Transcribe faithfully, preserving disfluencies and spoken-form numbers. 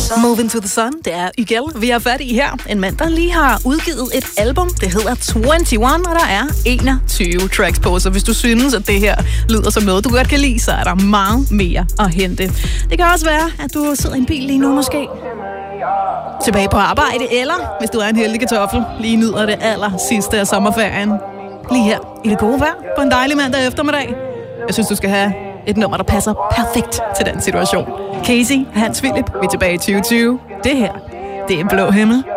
Moving to the Sun, det er Ygel, vi har fat i her. En mand, der lige har udgivet et album, det hedder enogtyve, og der er enogtyve tracks på. Så hvis du synes, at det her lyder som noget, du godt kan lide, så er der meget mere at hente. Det kan også være, at du sidder i en bil lige nu måske. Tilbage på arbejde, eller hvis du er en heldig kartoffel, lige nyder det aller sidste af sommerferien. Lige her i det gode vejr på en dejlig mandag eftermiddag. Jeg synes, du skal have et nummer, der passer perfekt til den situation. Casey, Hans Philip, vi er tilbage i tyve tyve. Det her, det er Blå Himmel.